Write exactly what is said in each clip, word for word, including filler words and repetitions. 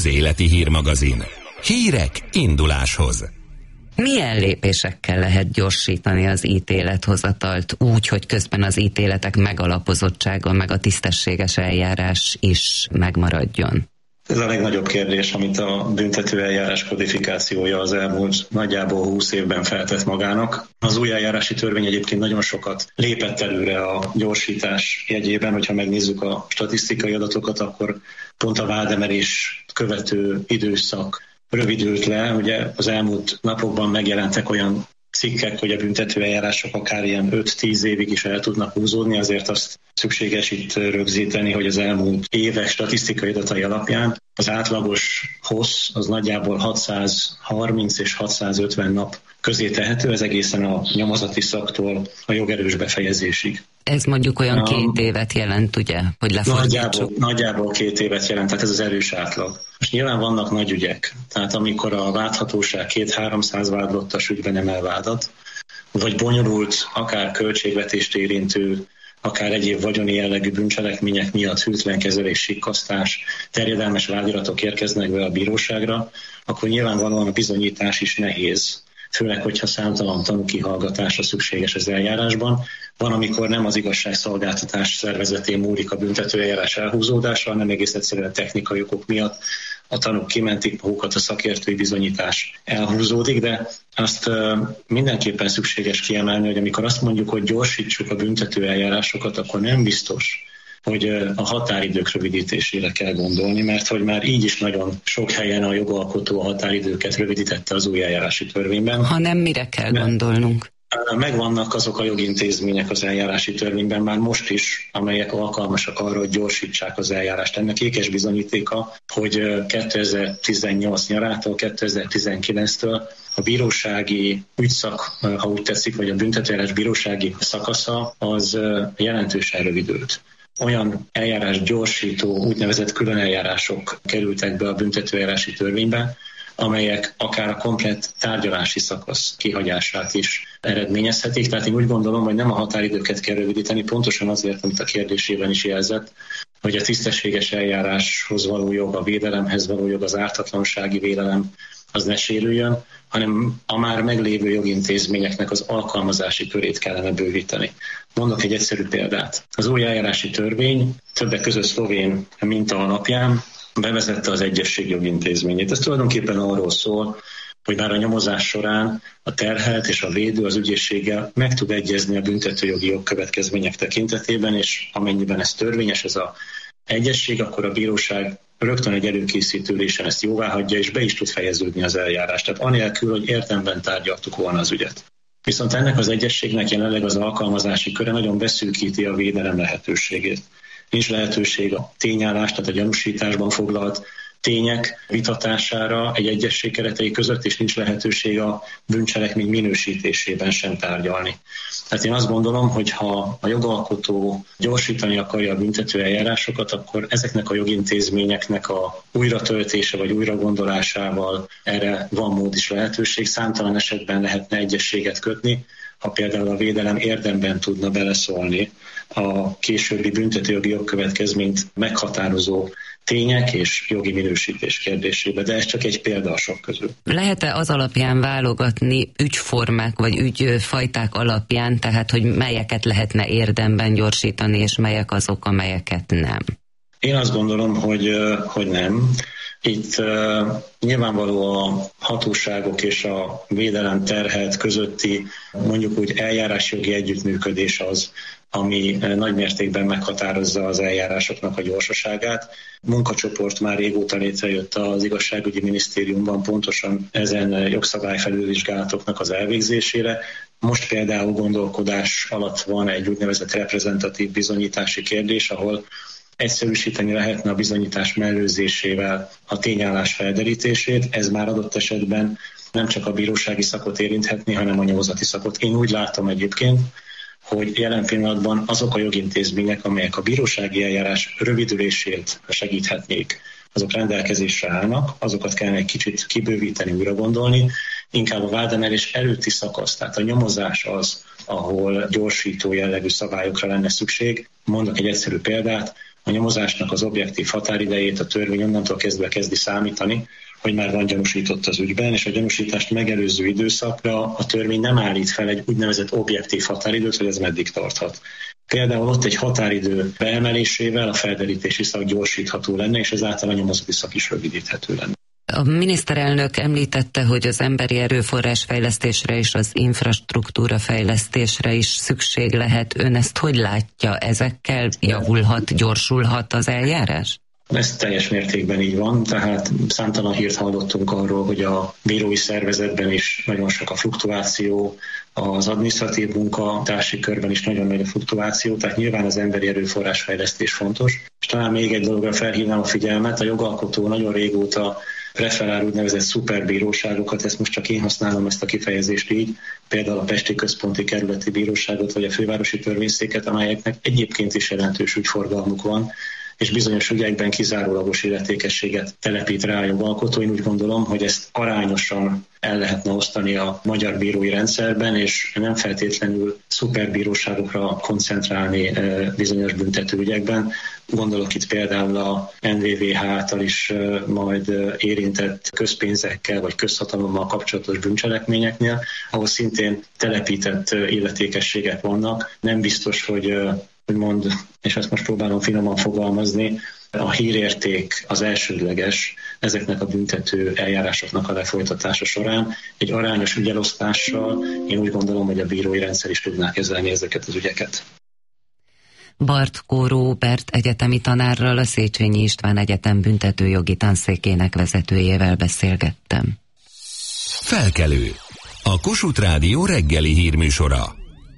Az Életi Hírmagazin. Hírek induláshoz. Milyen lépésekkel lehet gyorsítani az ítélethozatalt úgy, hogy közben az ítéletek megalapozottsága, meg a tisztességes eljárás is megmaradjon? Ez a legnagyobb kérdés, amit a büntetőeljárás kodifikációja az elmúlt nagyjából húsz évben feltett magának. Az új eljárási törvény egyébként nagyon sokat lépett előre a gyorsítás jegyében, hogyha megnézzük a statisztikai adatokat, akkor pont a vádemelés követő időszak rövidült le. Ugye az elmúlt napokban megjelentek olyan cikkek, hogy a büntetőeljárások akár ilyen öt-tíz évig is el tudnak húzódni, azért azt szükséges itt rögzíteni, hogy az elmúlt évek statisztikai adatai alapján az átlagos hossz az nagyjából hatszázharminc és hatszázötven nap közé tehető, ez egészen a nyomozati szaktól a jogerős befejezésig. Ez mondjuk olyan um, két évet jelent, ugye? Hogy nagyjából, nagyjából két évet jelent, tehát ez az erős átlag. Most nyilván vannak nagy ügyek, tehát amikor a vádhatóság két-háromszáz vádlottas ügyben emel vádat, vagy bonyolult, akár költségvetést érintő, akár egyéb vagyoni jellegű bűncselekmények miatt hűtlen kezelés, sikkasztás, terjedelmes vádiratok érkeznek be a bíróságra, akkor nyilvánvalóan a bizonyítás is nehéz, főleg, hogyha számtalan tanúkihallgatásra szükséges az eljárásban. Van, amikor nem az igazságszolgáltatás szervezetén múlik a büntetőeljárás elhúzódása, hanem egész egyszerűen technikai okok miatt a tanúk kimentik magukat, a szakértői bizonyítás elhúzódik, de azt mindenképpen szükséges kiemelni, hogy amikor azt mondjuk, hogy gyorsítsuk a büntetőeljárásokat, akkor nem biztos, hogy a határidők rövidítésére kell gondolni, mert hogy már így is nagyon sok helyen a jogalkotó a határidőket rövidítette az új eljárási törvényben. Hanem mire kell gondolnunk? Megvannak azok a jogintézmények az eljárási törvényben már most is, amelyek alkalmasak arra, hogy gyorsítsák az eljárást. Ennek ékes bizonyítéka, hogy kétezer-tizennyolc nyarától kétezer-tizenkilenctől a bírósági ügyszak, ha úgy tetszik, vagy a büntetőeljárás bírósági szakasza, az jelentősen rövidült. Olyan eljárás gyorsító, úgynevezett külön eljárások kerültek be a büntetőeljárási törvénybe, amelyek akár a komplett tárgyalási szakasz kihagyását is eredményezhetik. Tehát én úgy gondolom, hogy nem a határidőket kell rövidíteni, pontosan azért, amit a kérdésében is jelzett, hogy a tisztességes eljáráshoz való jog, a védelemhez való jog, az ártatlansági vélelem az ne sérüljön, hanem a már meglévő jogintézményeknek az alkalmazási körét kellene bővíteni. Mondok egy egyszerű példát. Az új eljárási törvény többek között szlovén minta alapján bevezette az egyesség jogintézményét. Ez tulajdonképpen arról szól, hogy már a nyomozás során a terhelt és a védő az ügyészséggel meg tud egyezni a büntetőjogi jogkövetkezmények tekintetében, és amennyiben ez törvényes, ez az egyesség, akkor a bíróság rögtön egy előkészítő ülésen ezt jóváhagyja, és be is tud fejeződni az eljárás. Tehát anélkül, hogy érdemben tárgyaltuk volna az ügyet. Viszont ennek az egyességnek jelenleg az alkalmazási köre nagyon beszűkíti a védelem lehetőségét. Nincs lehetőség a tényállás, tehát a gyanúsításban foglalt tények vitatására egy egyesség keretei között, és nincs lehetőség a bűncselekmény minősítésében sem tárgyalni. Tehát én azt gondolom, hogy ha a jogalkotó gyorsítani akarja a büntető eljárásokat, akkor ezeknek a jogintézményeknek a újratöltése vagy újragondolásával erre van mód is lehetőség. Számtalan esetben lehetne egyességet kötni, ha például a védelem érdemben tudna beleszólni a későbbi büntetőjogi jogkövetkezményt meghatározó tények és jogi minősítés kérdésébe, de ez csak egy példa a sok közül. Lehet-e az alapján válogatni ügyformák vagy ügyfajták alapján, tehát hogy melyeket lehetne érdemben gyorsítani, és melyek azok, amelyeket nem? Én azt gondolom, hogy, hogy nem. Itt uh, nyilvánvaló a hatóságok és a védelem terhelt közötti mondjuk úgy eljárásjogi együttműködés az, ami nagy mértékben meghatározza az eljárásoknak a gyorsaságát. Munkacsoport már régóta létrejött az igazságügyi minisztériumban pontosan ezen jogszabályfelülvizsgálatoknak az elvégzésére. Most például gondolkodás alatt van egy úgynevezett reprezentatív bizonyítási kérdés, ahol egyszerűsíteni lehetne a bizonyítás mellőzésével a tényállás felderítését. Ez már adott esetben nem csak a bírósági szakot érinthetni, hanem a nyomozati szakot. Én úgy látom egyébként, hogy jelen pillanatban azok a jogintézmények, amelyek a bírósági eljárás rövidülését segíthetnék, azok rendelkezésre állnak, azokat kellene egy kicsit kibővíteni, újra gondolni. Inkább a vádemelés előtti szakasz, tehát a nyomozás az, ahol gyorsító jellegű szabályokra lenne szükség. Mondok egy egyszerű példát, a nyomozásnak az objektív határidejét a törvény onnantól kezdve kezdi számítani, hogy már van gyanúsított az ügyben, és a gyanúsítást megelőző időszakra a törvény nem állít fel egy úgynevezett objektív határidőt, hogy ez meddig tarthat. Például ott egy határidő beemelésével a felderítési szak gyorsítható lenne, és ezáltal a nyomozati szak is rövidíthető lenne. A miniszterelnök említette, hogy az emberi erőforrás fejlesztésre és az infrastruktúra fejlesztésre is szükség lehet. Ön ezt hogy látja? Ezekkel javulhat, gyorsulhat az eljárás? Ez teljes mértékben így van, tehát számtalan hírt hallottunk arról, hogy a bírói szervezetben is nagyon sok a fluktuáció, az adminisztratív munka társi körben is nagyon nagy a fluktuáció, tehát nyilván az emberi erőforrás fejlesztés fontos. És talán még egy dologra felhívnám a figyelmet, a jogalkotó nagyon régóta preferál úgynevezett szuperbíróságokat, ezt most csak én használom ezt a kifejezést így, például a Pesti Központi Kerületi Bíróságot vagy a Fővárosi Törvényszéket, amelyeknek egyébként is jelentős ügyforgalmuk van, és bizonyos ügyekben kizárólagos illetékességet telepít rá a jogalkotó. Én úgy gondolom, hogy ezt arányosan el lehetne osztani a magyar bírói rendszerben, és nem feltétlenül szuperbíróságokra koncentrálni bizonyos büntetőügyekben. Gondolok itt például a en vé vé há által is majd érintett közpénzekkel vagy közhatalommal kapcsolatos bűncselekményeknél, ahol szintén telepített illetékességek vannak. Nem biztos, hogy mond, és ezt most próbálom finoman fogalmazni, a hírérték az elsődleges ezeknek a büntető eljárásoknak a lefolytatása során. Egy arányos ügyelosztással én úgy gondolom, hogy a bírói rendszer is tudná kezelni ezeket az ügyeket. Bartkó Róbert egyetemi tanárral, a Széchenyi István Egyetem büntetőjogi tanszékének vezetőjével beszélgettem. Felkelő. A Kossuth Rádió reggeli hírműsora.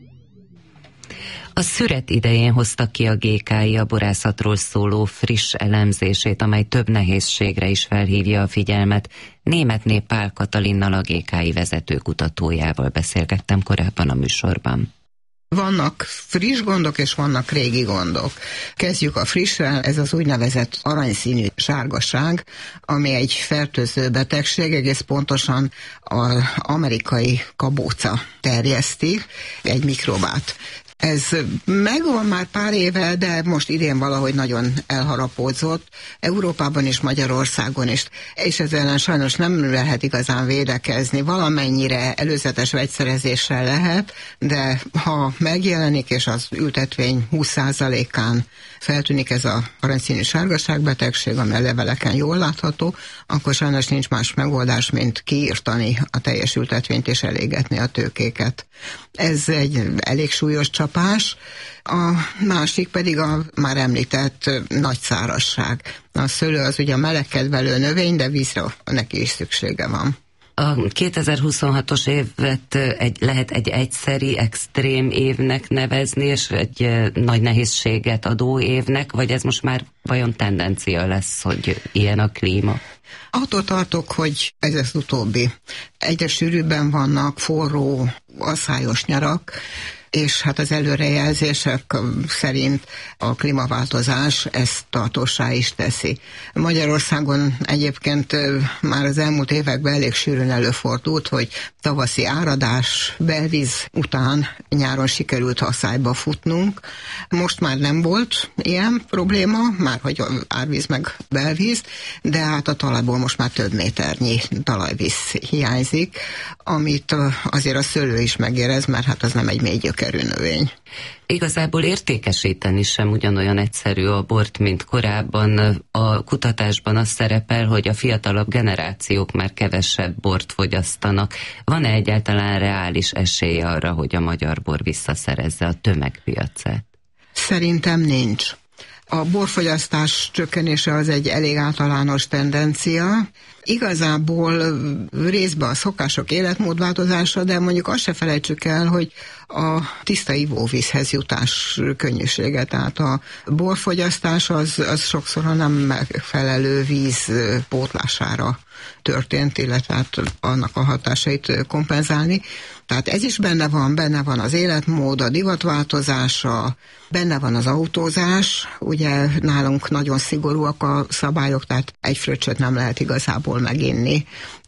A szüret idején hozta ki a gé ká i a borászatról szóló friss elemzését, amely több nehézségre is felhívja a figyelmet. Németné Pál Katalinnal, a gé ká i vezető kutatójával beszélgettem korábban a műsorban. Vannak friss gondok, és vannak régi gondok. Kezdjük a frissrel, ez az úgynevezett aranyszínű sárgaság, ami egy fertőző betegség, egész pontosan az amerikai kabóca terjeszti, egy mikrobát. Ez megvan már pár éve, de most idén valahogy nagyon elharapódzott, Európában és Magyarországon is, és ezzel ellen sajnos nem lehet igazán védekezni. Valamennyire előzetes vegyszerezéssel lehet, de ha megjelenik, és az ültetvény húsz százalékán feltűnik ez a aranyszínű sárgaságbetegség, ami a leveleken jól látható, akkor sajnos nincs más megoldás, mint kiírtani a teljes ültetvényt és elégetni a tőkéket. Ez egy elég súlyos csapás. A másik pedig a már említett nagy szárazság. A szőlő az ugye a melegkedvelő növény, de vízre neki is szüksége van. A kétezer-huszonhatos évet egy, lehet egy egyszeri, extrém évnek nevezni, és egy nagy nehézséget adó évnek, vagy ez most már vajon tendencia lesz, hogy ilyen a klíma? Attól tartok, hogy ez az utóbbi. Egyre sűrűbben vannak forró, asszályos nyarak, és hát az előrejelzések szerint a klímaváltozás ezt tartósá is teszi. Magyarországon egyébként már az elmúlt években elég sűrűn előfordult, hogy tavaszi áradás, belvíz után nyáron sikerült asszályba futnunk. Most már nem volt ilyen probléma, már hogy árvíz meg belvíz, de hát a talajból most már több méternyi talajvíz hiányzik, amit azért a szőlő is megérez, mert hát az nem egy mély gyökerű növény. Igazából értékesíteni sem ugyanolyan egyszerű a bort, mint korábban. A kutatásban az szerepel, hogy a fiatalabb generációk már kevesebb bort fogyasztanak. Van-e egyáltalán reális esély arra, hogy a magyar bor visszaszerezze a tömegpiacát? Szerintem nincs. A borfogyasztás csökkenése az egy elég általános tendencia. Igazából részben a szokások életmódváltozása, de mondjuk azt se felejtsük el, hogy a tiszta ivóvízhez jutás könnyűsége. Tehát a borfogyasztás az, az sokszor a nem megfelelő víz pótlására történt, illetve hát annak a hatásait kompenzálni. Tehát ez is benne van, benne van az életmód, a divatváltozása, benne van az autózás, ugye nálunk nagyon szigorúak a szabályok, tehát egy fröccsöt nem lehet igazából meginni.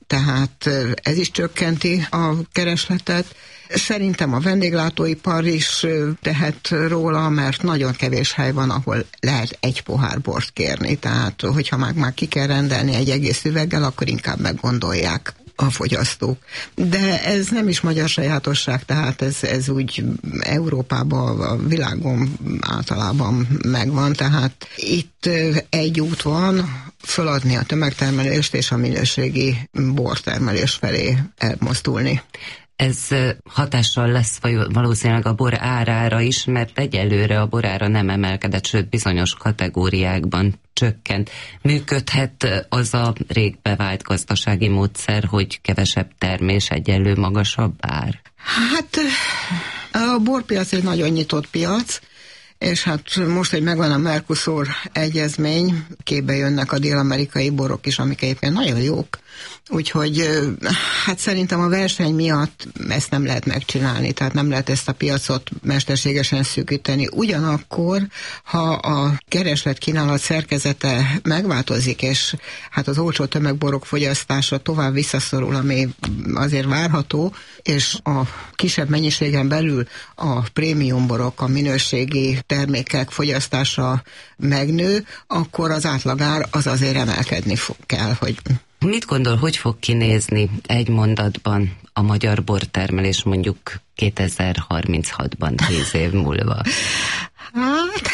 tehát ez is csökkenti a keresletet. Szerintem a vendéglátóipar is tehet róla, mert nagyon kevés hely van, ahol lehet egy pohár bort kérni, tehát hogyha már, már ki kell rendelni egy egész üveggel, akkor inkább meggondolják a fogyasztók. De ez nem is magyar sajátosság, tehát ez, ez úgy Európában, a világon általában megvan, tehát itt egy út van, feladni a tömegtermelést és a minőségi bortermelés felé elmozdulni. Ez hatással lesz valószínűleg a bor árára is, mert egyelőre a bor ára nem emelkedett, sőt bizonyos kategóriákban csökkent. Működhet az a rég bevált gazdasági módszer, hogy kevesebb termés, egyenlő magasabb ár? Hát a borpiac egy nagyon nyitott piac, és hát most, hogy megvan a Mercosur egyezmény, képbe jönnek a dél-amerikai borok is, amik egyébként nagyon jók. Úgyhogy hát szerintem a verseny miatt ezt nem lehet megcsinálni, tehát nem lehet ezt a piacot mesterségesen szűkíteni. Ugyanakkor, ha a kereslet-kínálat szerkezete megváltozik, és hát az olcsó tömegborok fogyasztása tovább visszaszorul, ami azért várható, és a kisebb mennyiségen belül a prémiumborok, a minőségi termékek fogyasztása megnő, akkor az átlagár az azért emelkedni fog, kell, hogy... Mit gondol, hogy fog kinézni egy mondatban a magyar bortermelés mondjuk kétezer-harminchatban, tíz év múlva? Hát,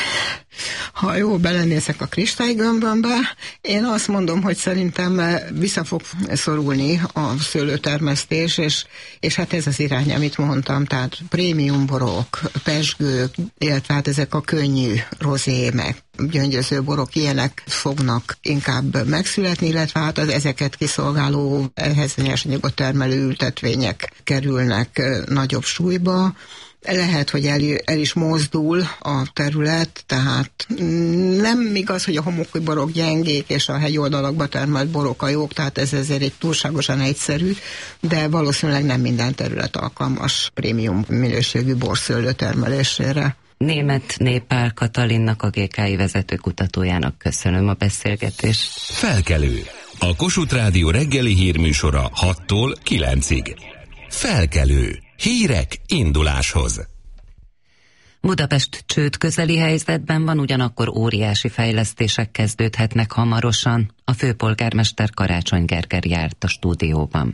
ha jól belenézek a kristálygömbömbe, én azt mondom, hogy szerintem vissza fog szorulni a szőlőtermesztés, és, és hát ez az irány, amit mondtam, tehát prémiumborok, pezsgők, illetve hát ezek a könnyű rozé, meg gyöngyöző borok, ilyenek fognak inkább megszületni, illetve hát az ezeket kiszolgáló ehhez nyersanyagot termelő ültetvények kerülnek nagyobb súlyba. Lehet, hogy el, el is mozdul a terület, tehát nem igaz, hogy a homokúj borok gyengék, és a hegyoldalakba termelt borok a jók, tehát ez ezért egy túlságosan egyszerű, de valószínűleg nem minden terület alkalmas prémium minőségű borszőlő termelésére. Németh Népál Katalinnak, a gé ká i vezető kutatójának köszönöm a beszélgetést. Felkelő. A Kossuth Rádió reggeli hírműsora hattól kilencig. Felkelő. Hírek induláshoz. Budapest csőd közeli helyzetben van, ugyanakkor óriási fejlesztések kezdődhetnek hamarosan. A főpolgármester Karácsony Gergely járt a stúdióban.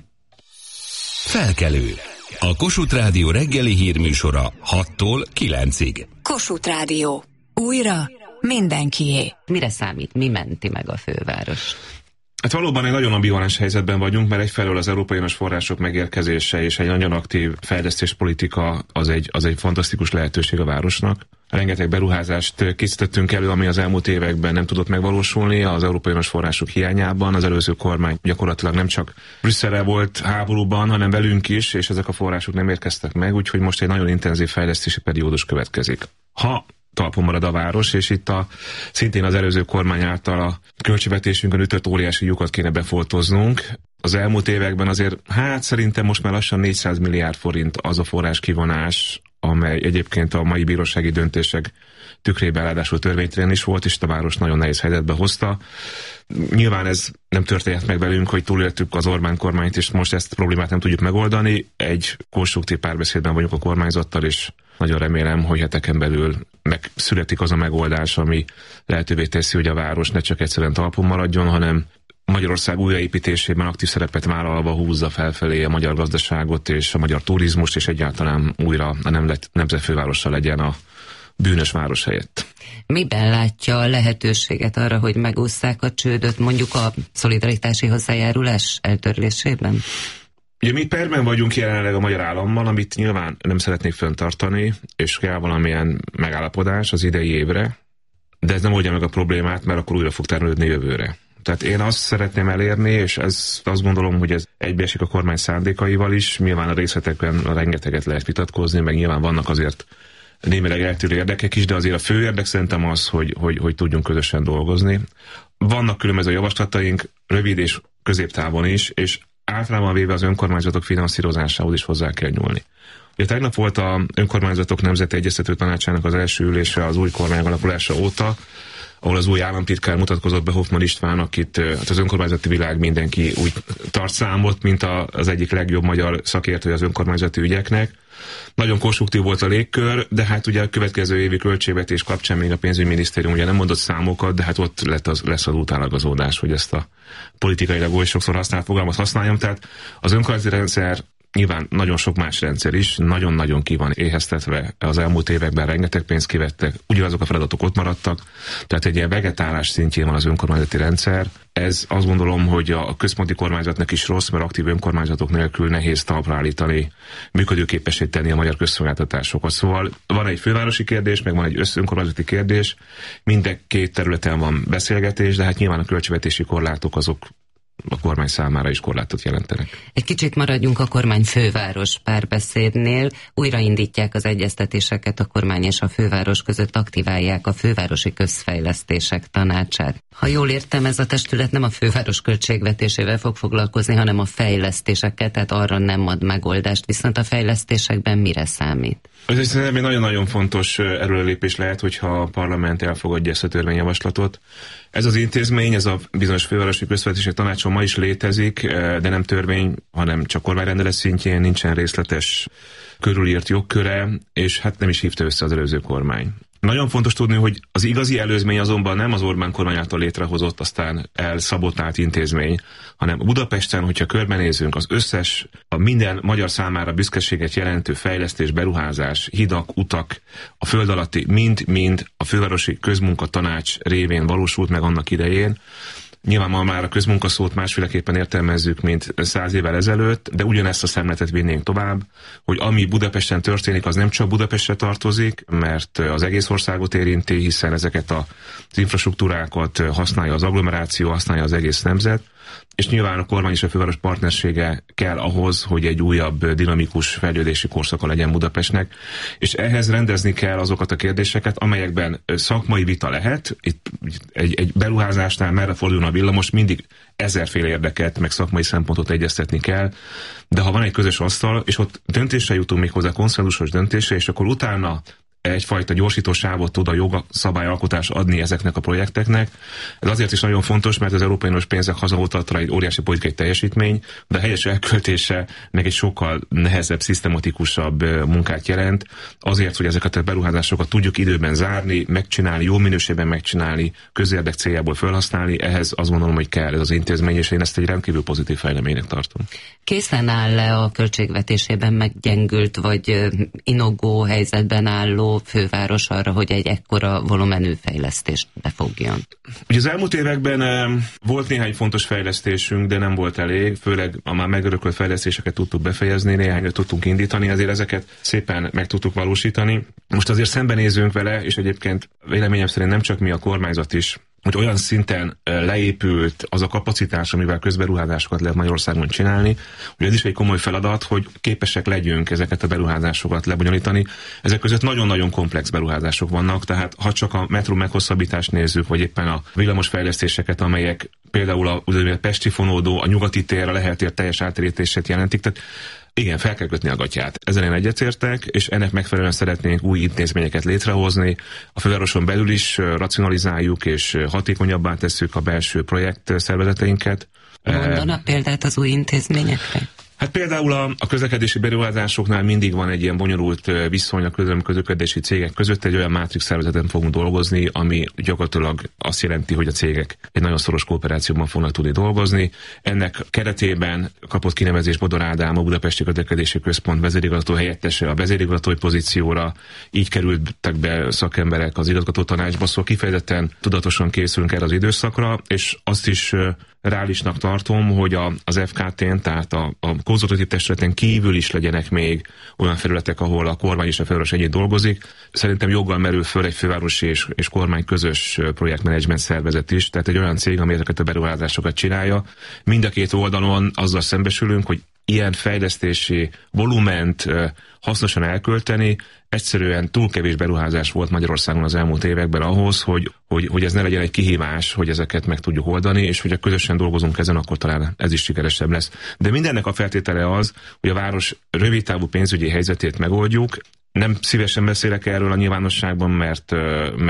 Felkelő. A Kossuth Rádió reggeli hírműsora hattól kilencig. Kossuth Rádió. Újra mindenkié. Mire számít? Mi menti meg a fővárost? Hát valóban egy nagyon ambivalens helyzetben vagyunk, mert egyfelől az Európai Uniós források megérkezése és egy nagyon aktív fejlesztéspolitika az egy, az egy fantasztikus lehetőség a városnak. Rengeteg beruházást készítettünk elő, ami az elmúlt években nem tudott megvalósulni az Európai Uniós források hiányában. Az előző kormány gyakorlatilag nem csak Brüsszelre volt háborúban, hanem velünk is, és ezek a források nem érkeztek meg, úgyhogy most egy nagyon intenzív fejlesztési periódus következik. Ha talpon marad a város, és itt a, szintén az előző kormány által a költségvetésünkön ütött óriási lyukat kéne befoltoznunk. Az elmúlt években azért, hát szerintem most már lassan négyszáz milliárd forint az a forrás kivonás, amely egyébként a mai bírósági döntések tükrében ráadásul törvénytelen is volt, és a város nagyon nehéz helyzetbe hozta. Nyilván ez nem történt meg velünk, hogy túléltük az Orbán kormányt, és most ezt a problémát nem tudjuk megoldani. Egy konstruktív párbeszédben vagyunk a kormányzattal, és nagyon remélem, hogy heteken belül megszületik az a megoldás, ami lehetővé teszi, hogy a város ne csak egyszerűen talpon maradjon, hanem Magyarország újraépítésében aktív szerepet vállalva húzza felfelé a magyar gazdaságot és a magyar turizmust, és egyáltalán újra a nemzetfővárosa legyen a bűnös város helyett. Miben látja a lehetőséget arra, hogy megússzák a csődöt, mondjuk a szolidaritási hozzájárulás eltörlésében? Ugye mi perben vagyunk jelenleg a magyar állammal, amit nyilván nem szeretnék fenntartani, és kell valamilyen megállapodás az idei évre, de ez nem oldja meg a problémát, mert akkor újra fog termelődni jövőre. Tehát én azt szeretném elérni, és ez, azt gondolom, hogy ez egybeesik a kormány szándékaival is, nyilván a részletekben rengeteget lehet vitatkozni, meg nyilván vannak azért némileg eltérő érdekek is, de azért a fő érdek szerintem az, hogy, hogy, hogy tudjunk közösen dolgozni. Vannak különböző javaslataink, rövid és középtávon is, és általában véve az önkormányzatok finanszírozásához is hozzá kell nyúlni. Ugye tegnap volt az önkormányzatok nemzeti egyeztető tanácsának az első ülése az új kormány alakulása óta, ahol az új államtitkár mutatkozott be, Hoffman István, akit hát az önkormányzati világ mindenki úgy tart számot, mint a, az egyik legjobb magyar szakértője az önkormányzati ügyeknek. Nagyon konstruktív volt a légkör, de hát ugye a következő évi költségvetés kapcsán még a pénzügyminisztérium ugye nem mondott számokat, de hát ott lett az, lesz az utánlagazódás, hogy ezt a politikailag oly sokszor használt fogalmat használjam. Tehát az önkormányzati rendszer, nyilván nagyon sok más rendszer is, nagyon-nagyon ki van éheztetve. Az elmúlt években rengeteg pénzt kivettek, ugyanazok a feladatok ott maradtak, tehát egy ilyen vegetálás szintjén van az önkormányzati rendszer. Ez azt gondolom, hogy a központi kormányzatnak is rossz, mert aktív önkormányzatok nélkül nehéz talpra állítani, működőképessé tenni a magyar közszolgáltatásokat. Szóval van egy fővárosi kérdés, meg van egy összönkormányzati kérdés, minden két területen van beszélgetés, de hát nyilván a költségvetési korlátok azok a kormány számára is korlátot jelentenek. Egy kicsit maradjunk a kormány főváros párbeszédnél. Újraindítják az egyeztetéseket a kormány és a főváros között, aktiválják a fővárosi közfejlesztések tanácsát. Ha jól értem, ez a testület nem a főváros költségvetésével fog foglalkozni, hanem a fejlesztésekkel, tehát arra nem ad megoldást, viszont a fejlesztésekben mire számít? Ez szerintem egy nagyon-nagyon fontos erőlépés lehet, hogyha a parlament elfogadja ezt a törvényjavaslatot. Ez az intézmény, ez a bizonyos fővárosi közfejlesztési tanácson ma is létezik, de nem törvény, hanem csak kormányrendelet szintjén, nincsen részletes körülírt jogköre, és hát nem is hívta össze az előző kormány. Nagyon fontos tudni, hogy az igazi előzmény azonban nem az Orbán kormány által létrehozott, aztán elszabotált intézmény, hanem Budapesten, hogyha körbenézünk, az összes, a minden magyar számára büszkeséget jelentő fejlesztés, beruházás, hidak, utak, a föld alatti mind-mind a fővárosi közmunkatanács révén valósult meg annak idején. Nyilván ma már a közmunkaszót másféleképpen értelmezzük, mint száz évvel ezelőtt, de ugyanezt a szemletet vinnénk tovább, hogy ami Budapesten történik, az nem csak Budapestre tartozik, mert az egész országot érinti, hiszen ezeket az infrastruktúrákat használja az agglomeráció, használja az egész nemzet, és nyilván a kormány és a főváros partnersége kell ahhoz, hogy egy újabb dinamikus fejlődési korszaka legyen Budapestnek, és ehhez rendezni kell azokat a kérdéseket, amelyekben szakmai vita lehet. Itt egy, egy beruházásnál merre fordulna a villamos, mindig ezerféle érdeket, meg szakmai szempontot egyeztetni kell, de ha van egy közös asztal, és ott döntésre jutunk még hozzá, konszenzusos döntésre, és akkor utána egyfajta gyorsító sávot tud a jogszabályalkotás adni ezeknek a projekteknek. Ez azért is nagyon fontos, mert az Európai Uniós pénzek hazahozatala egy óriási politikai teljesítmény, de a helyes elköltése meg egy sokkal nehezebb, szisztematikusabb munkát jelent. Azért, hogy ezeket a beruházásokat tudjuk időben zárni, megcsinálni, jó minőségben megcsinálni, közérdek céljából felhasználni, ehhez azt gondolom, hogy kell ez az intézmény, és én ezt egy rendkívül pozitív fejleménynek tartom. Készen áll le a költségvetésében meggyengült vagy inogó helyzetben álló főváros arra, hogy egy ekkora volumenű fejlesztést befogjon? Ugye az elmúlt években volt néhány fontos fejlesztésünk, de nem volt elég, főleg a már megörökölt fejlesztéseket tudtuk befejezni, néhányat tudtunk indítani, azért ezeket szépen meg tudtuk valósítani. Most azért szembenézünk vele, és egyébként véleményem szerint nem csak mi, a kormányzat is, hogy olyan szinten leépült az a kapacitás, amivel közberuházásokat lehet Magyarországon csinálni, hogy ez is egy komoly feladat, hogy képesek legyünk ezeket a beruházásokat lebonyolítani. Ezek között nagyon-nagyon komplex beruházások vannak, tehát ha csak a metró meghosszabbítást nézzük, vagy éppen a villamos fejlesztéseket, amelyek például a, a pesti fonódó, a nyugati tér, a Lehel tér teljes átérítését jelentik, tehát igen, fel kell kötni a gatyát. Ezzel én egyetértek, és ennek megfelelően szeretnénk új intézményeket létrehozni. A fővároson belül is racionalizáljuk és hatékonyabbá tesszük a belső projekt szervezeteinket. Mondanak példát az új intézményekre? Hát például a, a közlekedési beruházásoknál mindig van egy ilyen bonyolult viszony a közlekedési cégek között, egy olyan mátrix szervezeten fogunk dolgozni, ami gyakorlatilag azt jelenti, hogy a cégek egy nagyon szoros kooperációban fognak tudni dolgozni. Ennek keretében kapott kinevezés Bodor Ádám, a Budapesti Közlekedési Központ vezérigazgató helyettese a vezérigazgatói pozícióra, így kerültek be szakemberek az igazgató tanácsba, szóval kifejezetten tudatosan készülünk erre az időszakra, és azt is reálisnak tartom, hogy a, az ef ká té-n, tehát a, a konzultatív testületen kívül is legyenek még olyan felületek, ahol a kormány és a főváros együtt dolgozik. Szerintem joggal merül föl egy fővárosi és, és kormány közös projektmenedzsment szervezet is, tehát egy olyan cég, ami ezeket a beruházásokat csinálja. Mind a két oldalon azzal szembesülünk, hogy ilyen fejlesztési volument hasznosan elkölteni, egyszerűen túl kevés beruházás volt Magyarországon az elmúlt években ahhoz, hogy, hogy, hogy ez ne legyen egy kihívás, hogy ezeket meg tudjuk oldani, és hogyha közösen dolgozunk ezen, akkor talán ez is sikeresebb lesz. De mindennek a feltétele az, hogy a város rövidtávú pénzügyi helyzetét megoldjuk. Nem szívesen beszélek erről a nyilvánosságban, mert, mert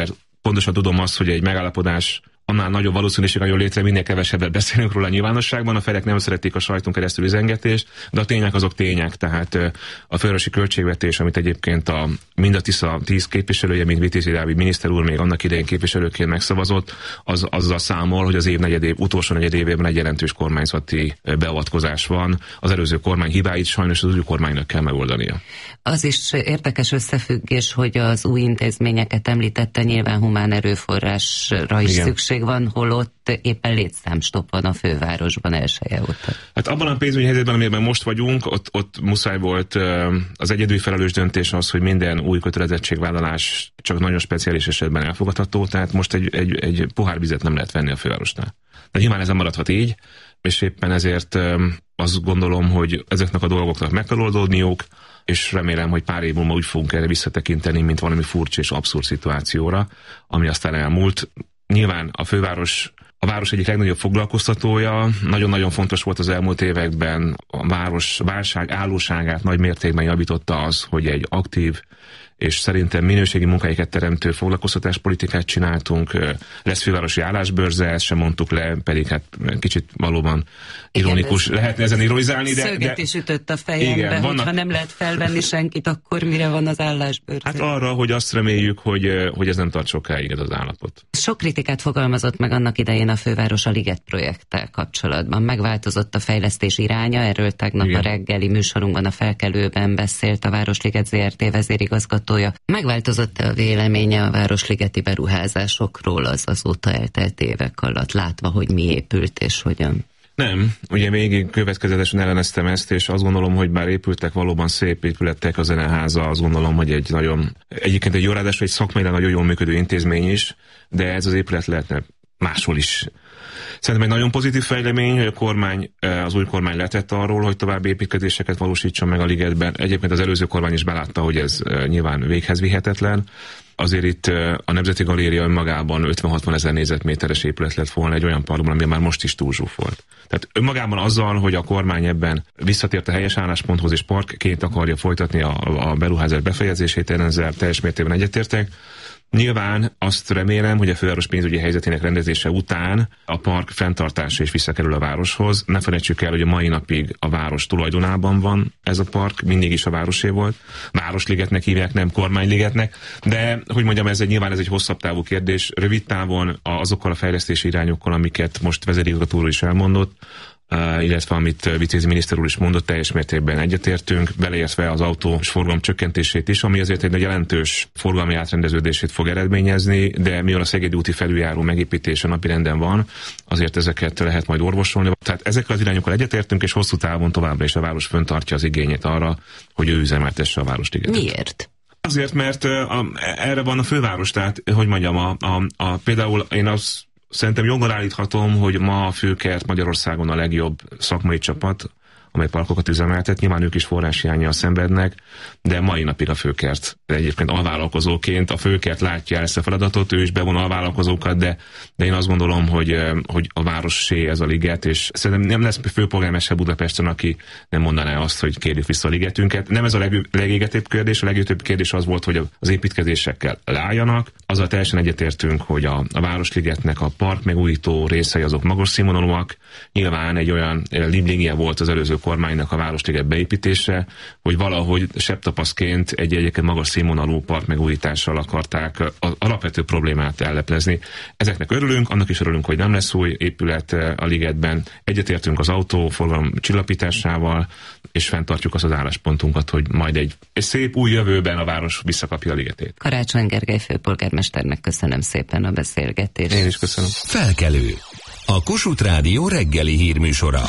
pontosan tudom azt, hogy egy megállapodás annál nagyobb valószínűséggel jön létre, minél kevesebbet beszélünk róla a nyilvánosságban, a felek nem szeretik a sajton keresztül üzengetést, de a tények azok tények, tehát a fővárosi költségvetés, amit egyébként a, mind a TISZA tíz képviselője, mint Vitézi Dávid miniszter úr még annak idején képviselőként megszavazott, az azzal számol, hogy az év negyedév, utolsó negyedévében egy jelentős kormányzati beavatkozás van. Az előző kormány hibáit sajnos az új kormánynak kell megoldania. Az is érdekes összefüggés, hogy az új intézményeket említette, nyilván humán erőforrásra is Igen. szükség van, holott éppen létszámstopp van a fővárosban elsője óta. Hát abban a pénzügyi helyzetben, amiben most vagyunk, ott, ott muszáj volt az egyedül felelős döntés az, hogy minden új kötelezettségvállalás csak nagyon speciális esetben elfogadható, tehát most egy, egy, egy pohár vizet nem lehet venni a fővárosnál. De nyilván ez nem maradhat így, és éppen ezért azt gondolom, hogy ezeknek a dolgoknak meg kell oldódniuk, és remélem, hogy pár év múlva úgy fogunk erre visszatekinteni, mint valami furcsa és abszurd szituációra, ami aztán elmúlt. Nyilván a főváros, a város egyik legnagyobb foglalkoztatója, nagyon-nagyon fontos volt az elmúlt években, a város válság állóságát nagy mértékben javította az, hogy egy aktív és szerintem minőségi munkahelyeket teremtő foglalkoztatáspolitikát csináltunk. Lesz fővárosi állásbőrze, ezt sem mondtuk le, pedig hát kicsit valóban ironikus. Igen, lehetne ezen ironizálni, de... Szöget is ütött a fejembe, igen, vannak... hogyha nem lehet felvenni senkit, akkor mire van az állásbőrze? Hát arra, hogy azt reméljük, hogy, hogy ez nem tart sokáig ez az állapot. Sok kritikát fogalmazott meg annak idején a főváros a Liget projekttel kapcsolatban. Megváltozott a fejlesztés iránya, erről tegnap igen. a reggeli műsorunkban a Felkelőben beszélt a Városliget zé er té vezérigazgató. Megváltozott-e a véleménye a városligeti beruházásokról az azóta eltelt évek alatt, látva, hogy mi épült és hogyan? Nem, ugye végig következetesen elleneztem ezt, és azt gondolom, hogy bár épültek valóban szép épületek, a Zeneháza, azt gondolom, hogy egy nagyon, egyébként egy jó ráadásul egy szakmailag nagyon jól működő intézmény is, de ez az épület lehetne máshol is. Szerintem egy nagyon pozitív fejlemény, hogy a kormány, az új kormány letett arról, hogy további építkezéseket valósítson meg a ligetben. Egyébként az előző kormány is belátta, hogy ez nyilván véghez vihetetlen. Azért itt a Nemzeti Galéria önmagában ötven-hatvan ezer négyzetméteres épület lett volna egy olyan parkban, ami már most is túlzsúfolt. Tehát önmagában azzal, hogy a kormány ebben visszatért a helyes állásponthoz és parkként akarja folytatni a, a beruházás befejezését, én ezzel teljes mértékben egyetértek. Nyilván azt remélem, hogy a főváros pénzügyi helyzetének rendezése után a park fenntartása is visszakerül a városhoz. Ne felejtsük el, hogy a mai napig a város tulajdonában van ez a park, mindig is a városé volt. Városligetnek hívják, nem kormányligetnek, de hogy mondjam, ez egy, nyilván ez egy hosszabb távú kérdés. Rövid távon azokkal a fejlesztési irányokkal, amiket most vezérigazgató úr is elmondott, Uh, illetve amit Vitézi miniszter úr is mondott, teljes mértékben egyetértünk, beleértve az autós forgalom csökkentését is, ami azért egy jelentős forgalmi átrendeződését fog eredményezni, de mivel a Szegedi úti felüljáró megépítése napirenden van, azért ezeket lehet majd orvosolni. Tehát ezekkel az irányokkal egyetértünk, és hosszú távon továbbra is a város fenntartja az igényét arra, hogy ő üzemeltesse a városligetet. Miért? Azért, mert uh, a, erre van a főváros, tehát hogy mondjam, a, a, a, például én azt szerintem joggal állíthatom, hogy ma a Főkert Magyarországon a legjobb szakmai csapat, amely parkokat üzemeltet. Nyilván ők is forráshiánnyal szenvednek, de mai napig a Főkert egyébként alvállalkozóként a Főkert látja ezt a feladatot, ő is bevon alvállalkozókat, de, de én azt gondolom, hogy, hogy a városé ez a liget, és szerintem nem lesz főpolgármester Budapesten, aki nem mondaná azt, hogy kérjük vissza a ligetünket. Nem ez a leg, legégetőbb kérdés, a legégetőbb kérdés az volt, hogy az építkezésekkel leálljanak. Azzal teljesen egyetértünk, hogy a, a Városligetnek a park megújító részei azok magas színvonalúak. Nyilván egy olyan liblingje volt az előző kormánynak a Városliget beépítése, hogy valahogy sebtapaszként egy egyébként magas színvonalú park megújítással akarták az alapvető problémát elleplezni. Ezeknek örülünk, annak is örülünk, hogy nem lesz új épület a ligetben. Egyetértünk az autóforgalom csillapításával, és fenntartjuk azt az álláspontunkat, hogy majd egy, egy szép új jövőben a város visszakapja a ligetét. Karácsony Gergely főpolgármesternek köszönöm szépen a beszélgetést. Én is köszönöm. Felkelő. A Kossuth Rádió reggeli hírműsora.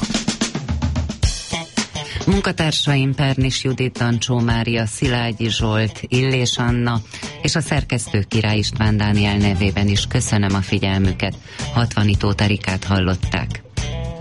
Munkatársaim Pernis Judit, Dancsó Mária, Szilágyi Zsolt, Illés Anna és a szerkesztő Király István Dániel nevében is köszönöm a figyelmüket. Hatvanitó Tarikát hallották.